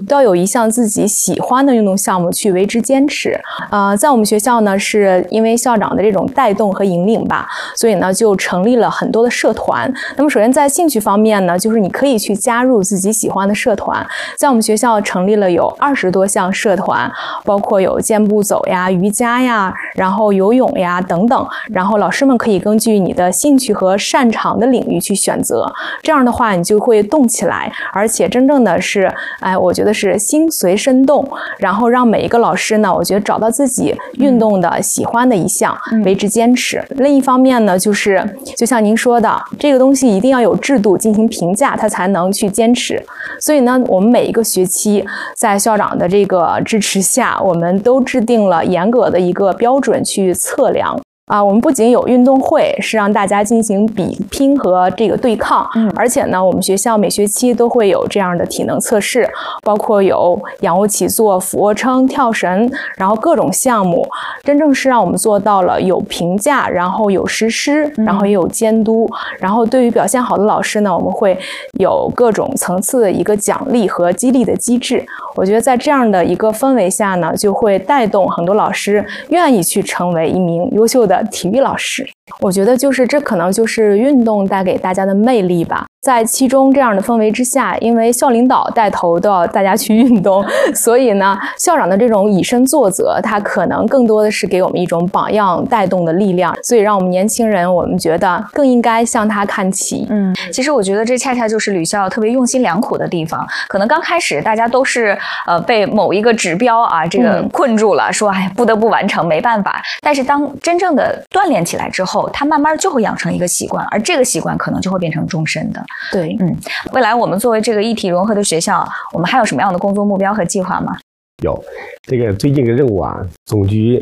都要有一项自己喜欢的运动项目去为之坚持。在我们学校呢，是因为校长的这种带动和引领吧，所以呢就成立了很多的社团。那么首先在兴趣方面呢，就是你可以去加入自己喜欢的社团。在我们学校成立了有20多项社团，包括有健步走呀、瑜伽呀，然后游泳呀等等。然后老师们可以根据你的兴趣和擅长的领域去选择，这样的话你就会动起来，而且真正的是，我觉得是心随身动，然后让每一个老师呢，我觉得找到自己运动的喜欢的一项，为之坚持。另一方面呢，就是就像您说的，这个东西一定要有制度进行评价，它才能去坚持。所以呢，我们每一个学期在校长的这个支持下，我们都制定了严格的一个标准去测量。我们不仅有运动会，是让大家进行比拼和这个对抗，而且呢，我们学校每学期都会有这样的体能测试，包括有仰卧起坐、俯卧撑、跳绳，然后各种项目，真正是让我们做到了有评价，然后有实施，然后也有监督，然后对于表现好的老师呢，我们会有各种层次的一个奖励和激励的机制。我觉得在这样的一个氛围下呢，就会带动很多老师愿意去成为一名优秀的体育老师。我觉得这可能就是运动带给大家的魅力吧。在期中这样的氛围之下，因为校领导带头都要大家去运动，所以呢，校长的这种以身作则，他可能更多的是给我们一种榜样带动的力量，所以让我们年轻人，我们觉得更应该向他看齐。 其实我觉得这恰恰就是旅校特别用心良苦的地方。可能刚开始大家都是被某一个指标这个困住了，说不得不完成，没办法。但是当真正的锻炼起来之后，他慢慢就会养成一个习惯，而这个习惯可能就会变成终身的。 对， 未来我们作为这个一体融合的学校，我们还有什么样的工作目标和计划吗？ 有，这个最近的任务总局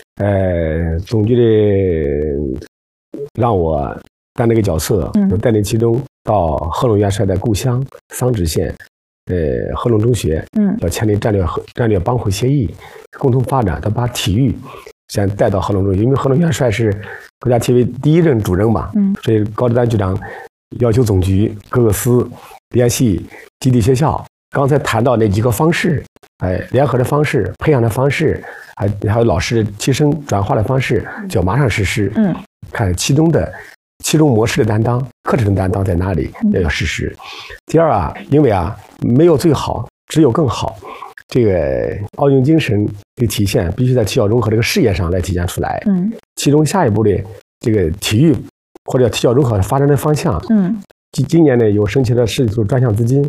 的让我担这个角色，就带领其中到贺龙元帅的故乡桑植县，贺龙中学，要签订战略帮扶协议，共同发展，要把体育先带到贺龙中学，因为贺龙元帅是国家体委第一任主任嘛，所以高志丹局长要求总局各个司联系基地学校，刚才谈到那几个方式，联合的方式、培养的方式，还有老师提升转化的方式，就要马上实施。看其中模式的担当、课程的担当在哪里，要实施。第二因为没有最好，只有更好。这个奥运精神的体现，必须在体校融合这个事业上来体现出来。其中下一步的这个体育或者体校融合发展的方向，今年呢有申请了10组专项资金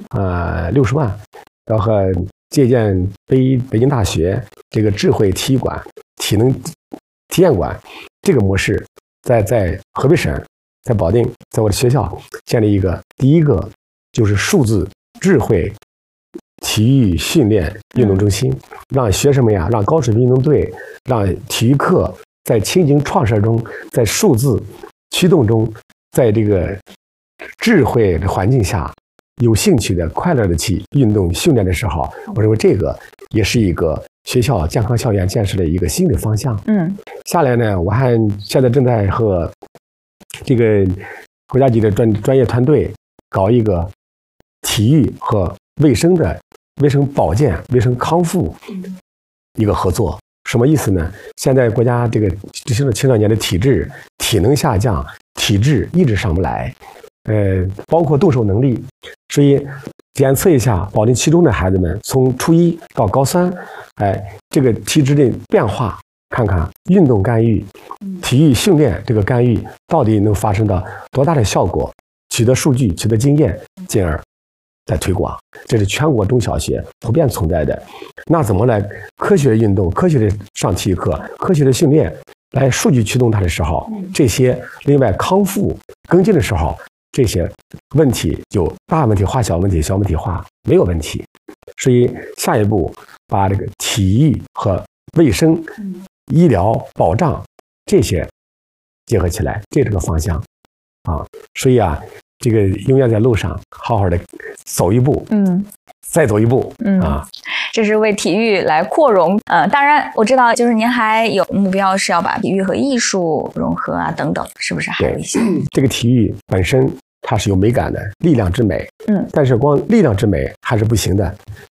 ，60万，然后借鉴北京大学这个智慧体育馆、体能体验馆这个模式，在河北省，在保定，在我的学校建立第一个就是数字智慧体育训练运动中心，让学生们让高水平运动队，让体育课在情景创设中，在数字驱动中，在这个智慧的环境下，有兴趣的、快乐的去运动训练的时候，我认为这个也是一个学校健康校园建设的一个新的方向。下来呢，我还现在正在和这个国家级的专业团队搞一个体育和卫生保健、卫生康复一个合作。什么意思呢？现在国家这个青少年的体能下降，体质一直上不来，包括动手能力，所以检测一下保定七中的孩子们从初一到高三，这个体质的变化，看看运动干预、体育训练这个干预到底能发生到多大的效果，取得数据、取得经验，进而再推广。这是全国中小学普遍存在的。那怎么来科学的运动、科学的上体育课、科学的训练，来数据驱动它的时候，这些另外康复跟进的时候，这些问题就大问题化小问题，小问题化没有问题。所以下一步把这个体育和卫生、医疗保障这些结合起来，这是个方向所以这个永远在路上好好的走一步，再走一步， 这是为体育来扩容。当然我知道，就是您还有目标是要把体育和艺术融合等等，是不是还有一些？ 这个体育本身它是有美感的，力量之美，但是光力量之美还是不行的，